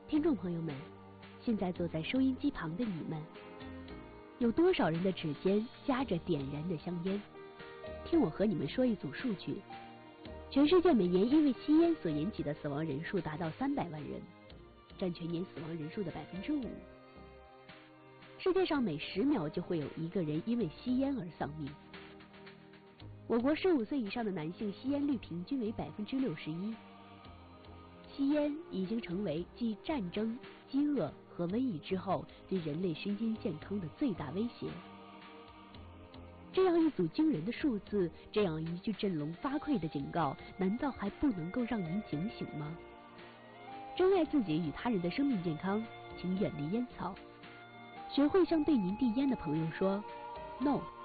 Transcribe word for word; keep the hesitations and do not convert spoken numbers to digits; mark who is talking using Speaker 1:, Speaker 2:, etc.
Speaker 1: 听众朋友们，现在坐在收音机旁的你们，有多少人的指尖夹着点燃的香烟？听我和你们说一组数据：全世界每年因为吸烟所引起的死亡人数达到三百万人，占全年死亡人数的百分之五。世界上每十秒就会有一个人因为吸烟而丧命。我国十五岁以上的男性吸烟率平均为百分之六十一。吸烟已经成为继战争、饥饿和瘟疫之后对人类身心健康的最大威胁。这样一组惊人的数字，这样一句振聋发聩的警告，难道还不能够让您警醒吗？珍爱自己与他人的生命健康，请远离烟草。学会向对您递烟的朋友说 No。